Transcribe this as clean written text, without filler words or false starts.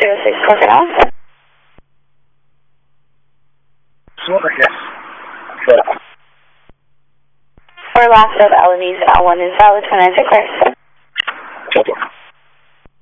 06 Crocodile. Yes. Yeah. For last of Eloise, L1 is valid 29 request. Okay.